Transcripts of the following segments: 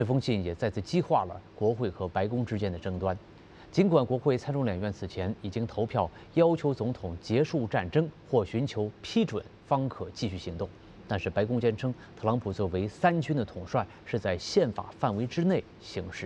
这封信也再次激化了国会和白宫之间的争端。尽管国会参众两院此前已经投票要求总统结束战争或寻求批准方可继续行动，但是白宫坚称，特朗普作为三军的统帅是在宪法范围之内行事。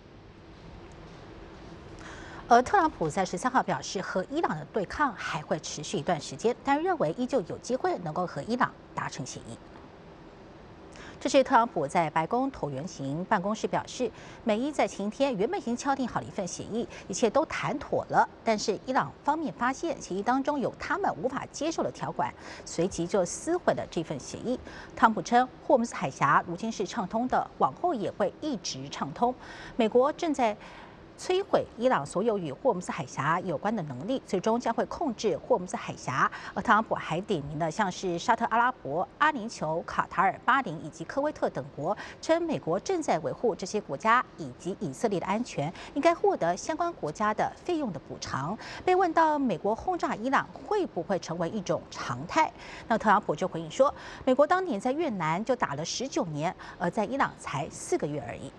而特朗普在13号表示，和伊朗的对抗还会持续一段时间，但认为依旧有机会能够和伊朗达成协议。这是特朗普在白宫椭圆形办公室表示，美伊在前一天原本已经敲定好了一份协议，一切都谈妥了。但是伊朗方面发现协议当中有他们无法接受的条款，随即就撕毁了这份协议。特朗普称，霍姆斯海峡如今是畅通的，往后也会一直畅通。美国正在摧毁伊朗所有与霍姆斯海峡有关的能力，最终将会控制霍姆斯海峡。而特朗普还点名了像是沙特阿拉伯、阿联酋、卡塔尔、巴林以及科威特等国，称美国正在维护这些国家以及以色列的安全，应该获得相关国家的费用的补偿。被问到美国轰炸伊朗会不会成为一种常态，那特朗普就回应说，美国当年在越南就打了19年，而在伊朗才4个月而已。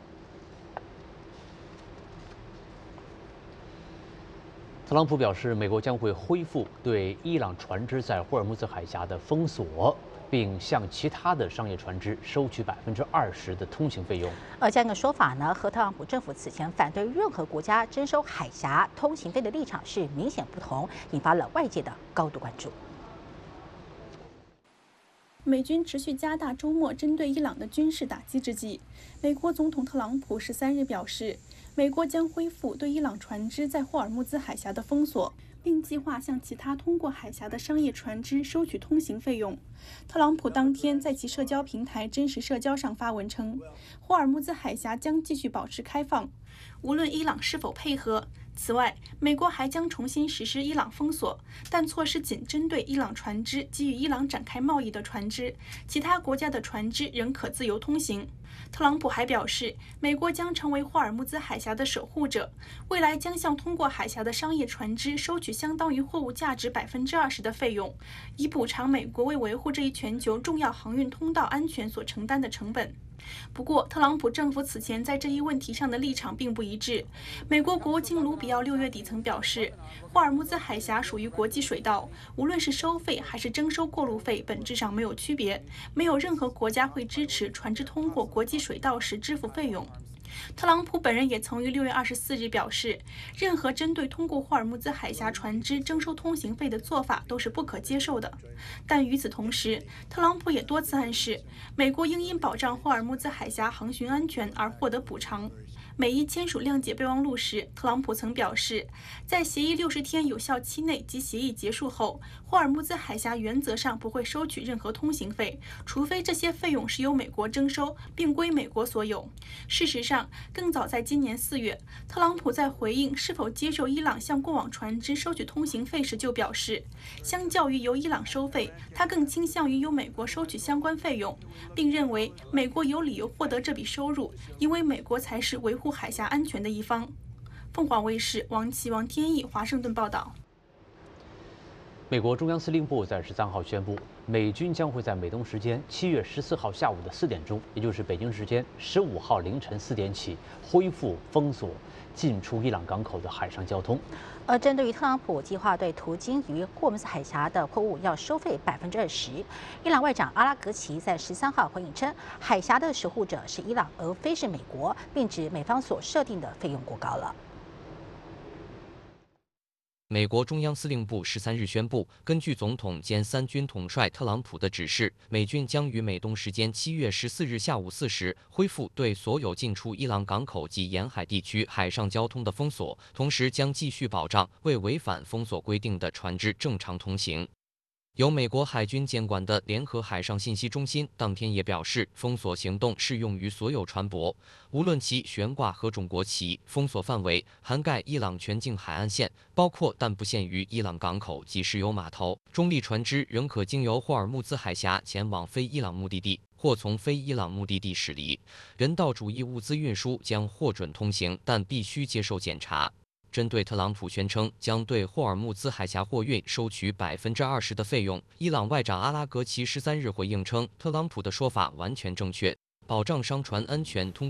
特朗普表示，美国将会恢复对伊朗船只在霍尔木兹海峡的封锁，并向其他的商业船只收取20%的通行费用。 而这样一个说法呢，和特朗普政府此前反对任何国家征收海峡通行费的立场是明显不同，引发了外界的高度关注。 美军持续加大周末针对伊朗的军事打击之际，美国总统特朗普13日表示，美国将恢复对伊朗船只在霍尔木兹海峡的封锁，并计划向其他通过海峡的商业船只收取通行费用。特朗普当天在其社交平台真实社交上发文称，霍尔木兹海峡将继续保持开放，无论伊朗是否配合。此外，美国还将重新实施伊朗封锁，但措施仅针对伊朗船只及与伊朗展开贸易的船只，其他国家的船只仍可自由通行。特朗普还表示，美国将成为霍尔木兹海峡的守护者，未来将向通过海峡的商业船只收取相当于货物价值20%的费用，以补偿美国为维护这一全球重要航运通道安全所承担的成本。不过，特朗普政府此前在这一问题上的立场并不一致。美国国务卿卢比奥6月底曾表示，霍尔木兹海峡属于国际水道，无论是收费还是征收过路费，本质上没有区别，没有任何国家会支持船只通过国际水道时支付费用。特朗普本人也曾于6月24日表示，任何针对通过霍尔木兹海峡船只征收通行费的做法都是不可接受的。但与此同时，特朗普也多次暗示，美国应因保障霍尔木兹海峡航行安全而获得补偿。美伊签署谅解备忘录时，特朗普曾表示，在协议60天有效期内及协议结束后，霍尔木兹海峡原则上不会收取任何通行费，除非这些费用是由美国征收并归美国所有。事实上，更早在今年4月，特朗普在回应是否接受伊朗向过往船只收取通行费时就表示，相较于由伊朗收费，他更倾向于由美国收取相关费用，并认为美国有理由获得这笔收入，因为美国才是维护海峡安全的一方。凤凰卫视王琦、王天翼华盛顿报道。 美国中央司令部在13号宣布，美军将会在美东时间7月14号下午的4点钟，也就是北京时间15号凌晨4点起，恢复封锁进出伊朗港口的海上交通。 而针对于特朗普计划对途经于霍姆斯海峡的货物要收费20%，伊朗外长阿拉格齐在13号回应称，海峡的守护者是伊朗，而非是美国，并指美方所设定的费用过高了。 美国中央司令部13日宣布，根据总统兼三军统帅特朗普的指示，美军将于美东时间7月14日下午4时恢复对所有进出伊朗港口及沿海地区海上交通的封锁，同时将继续保障未违反封锁规定的船只正常通行。由美国海军监管的联合海上信息中心当天也表示，封锁行动适用于所有船舶，无论其悬挂何种国旗。封锁范围涵盖伊朗全境海岸线，包括但不限于伊朗港口及石油码头。中立船只仍可经由霍尔木兹海峡前往非伊朗目的地，或从非伊朗目的地驶离。人道主义物资运输将获准通行，但必须接受检查。针对特朗普宣称将对霍尔木兹海峡货运收取20%的费用，伊朗外长阿拉格齐13日回应称，特朗普的说法完全正确，保障商船安全通